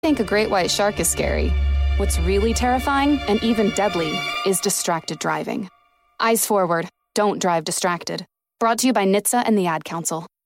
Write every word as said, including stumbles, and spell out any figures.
Think a great white shark is scary. What's really terrifying, and even deadly, is distracted driving. Eyes forward. Don't drive distracted. Brought to you by N H T S A and the Ad Council.